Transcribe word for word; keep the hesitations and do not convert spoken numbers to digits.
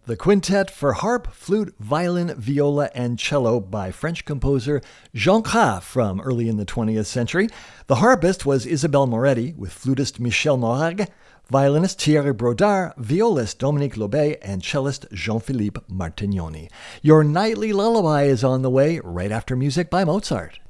the quintet for harp, flute, violin, viola, and cello by French composer Jean Cras from early in the twentieth century. The harpist was Isabelle Moretti with flutist Michel Morag, violinist Thierry Brodard, violist Dominique Lobe, and cellist Jean-Philippe Martignoni. Your nightly lullaby is on the way right after music by Mozart.